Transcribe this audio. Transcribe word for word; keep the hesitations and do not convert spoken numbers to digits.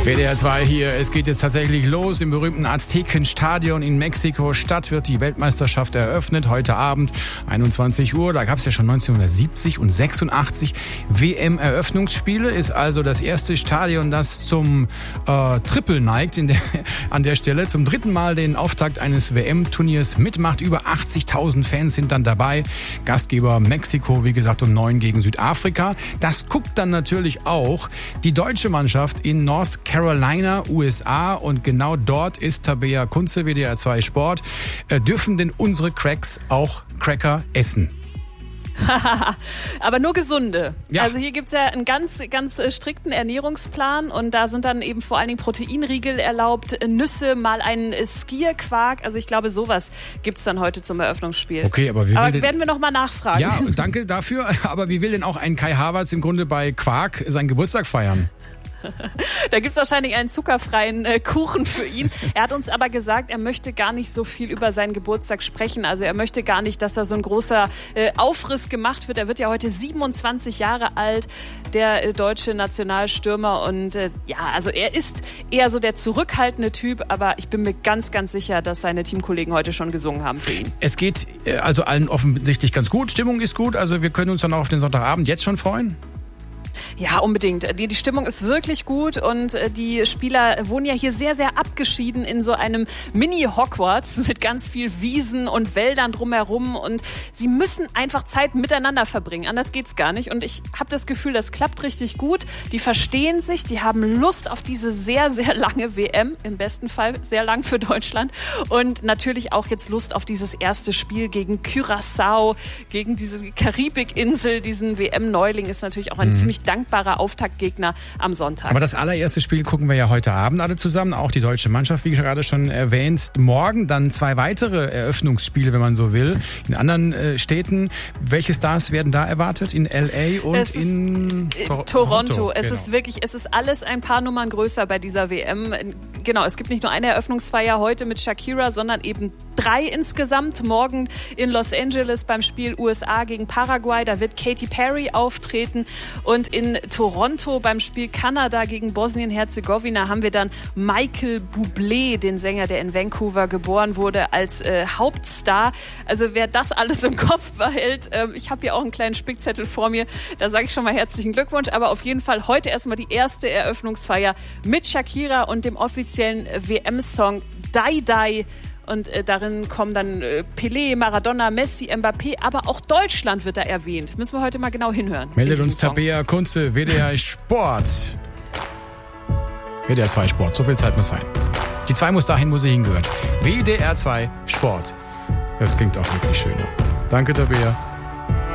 W D R zwei hier, es geht jetzt tatsächlich los. Im berühmten Aztekenstadion in Mexiko-Stadt wird die Weltmeisterschaft eröffnet. Heute Abend, einundzwanzig Uhr. Da gab es ja schon neunzehnhundertsiebzig und sechsundachtzig W M-Eröffnungsspiele. Ist also das erste Stadion, das zum äh, Triple neigt in der, an der Stelle. Zum dritten Mal den Auftakt eines W M-Turniers mitmacht. Über achtzigtausend Fans sind dann dabei. Gastgeber Mexiko, wie gesagt, um neun gegen Südafrika. Das guckt dann natürlich auch die deutsche Mannschaft in North Carolina, U S A, und genau dort ist Tabea Kunze, W D R zwei Sport. Äh, dürfen denn unsere Cracks auch Cracker essen? Aber nur gesunde. Ja. Also hier gibt's ja einen ganz, ganz strikten Ernährungsplan und da sind dann eben vor allen Dingen Proteinriegel erlaubt, Nüsse, mal ein Skierquark. Also ich glaube, sowas gibt's dann heute zum Eröffnungsspiel. Okay, aber wie will aber denn, werden wir noch mal nachfragen. Ja, danke dafür. Aber wie will denn auch ein Kai Havertz im Grunde bei Quark seinen Geburtstag feiern? Da gibt's wahrscheinlich einen zuckerfreien äh, Kuchen für ihn. Er hat uns aber gesagt, er möchte gar nicht so viel über seinen Geburtstag sprechen. Also er möchte gar nicht, dass da so ein großer äh, Aufriss gemacht wird. Er wird ja heute siebenundzwanzig Jahre alt, der äh, deutsche Nationalstürmer. Und äh, ja, also er ist eher so der zurückhaltende Typ. Aber ich bin mir ganz, ganz sicher, dass seine Teamkollegen heute schon gesungen haben für ihn. Es geht äh, also allen offensichtlich ganz gut. Stimmung ist gut. Also wir können uns dann auch auf den Sonntagabend jetzt schon freuen. Ja, unbedingt. Die, die Stimmung ist wirklich gut und die Spieler wohnen ja hier sehr, sehr abgeschieden in so einem Mini-Hogwarts mit ganz viel Wiesen und Wäldern drumherum und sie müssen einfach Zeit miteinander verbringen. Anders geht's gar nicht und ich habe das Gefühl, das klappt richtig gut. Die verstehen sich, die haben Lust auf diese sehr, sehr lange W M, im besten Fall sehr lang für Deutschland und natürlich auch jetzt Lust auf dieses erste Spiel gegen Curaçao, gegen diese Karibikinsel, diesen W M-Neuling ist natürlich auch ein mhm. ziemlich dankbarer Auftaktgegner am Sonntag. Aber das allererste Spiel gucken wir ja heute Abend alle zusammen, auch die deutsche Mannschaft, wie gerade schon erwähnt. Morgen dann zwei weitere Eröffnungsspiele, wenn man so will, in anderen äh, Städten. Welche Stars werden da erwartet? In L A und es in Tor- Toronto. Toronto. Es genau. ist wirklich, es ist alles ein paar Nummern größer bei dieser W M. Genau, es gibt nicht nur eine Eröffnungsfeier heute mit Shakira, sondern eben drei insgesamt. Morgen in Los Angeles beim Spiel U S A gegen Paraguay, da wird Katy Perry auftreten und in Toronto beim Spiel Kanada gegen Bosnien-Herzegowina haben wir dann Michael Bublé, den Sänger, der in Vancouver geboren wurde, als äh, Hauptstar. Also wer das alles im Kopf behält, äh, ich habe hier auch einen kleinen Spickzettel vor mir, da sage ich schon mal herzlichen Glückwunsch, aber auf jeden Fall heute erstmal die erste Eröffnungsfeier mit Shakira und dem offiziellen W M-Song Die Die. Und äh, darin kommen dann äh, Pelé, Maradona, Messi, Mbappé, aber auch Deutschland wird da erwähnt. Müssen wir heute mal genau hinhören. Meldet uns Tabea Kunze, W D R Sport. W D R zwei Sport, so viel Zeit muss sein. Die zwei muss dahin, wo sie hingehört. W D R zwei Sport. Das klingt auch wirklich schöner. Danke, Tabea.